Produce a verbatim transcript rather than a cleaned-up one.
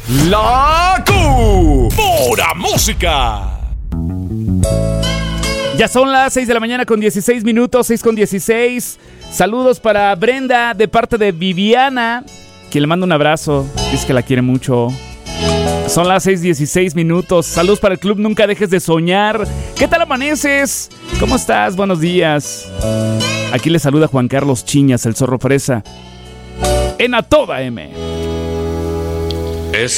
La Q. Pura música. Ya son las seis de la mañana con dieciséis minutos, seis con dieciséis. Saludos para Brenda de parte de Viviana, que le manda un abrazo. Dice que la quiere mucho. Son las seis dieciséis minutos. Saludos para el club Nunca Dejes de Soñar. ¿Qué tal amaneces? ¿Cómo estás? Buenos días. Aquí le saluda Juan Carlos Chiñas, el zorro fresa. En A Toda M.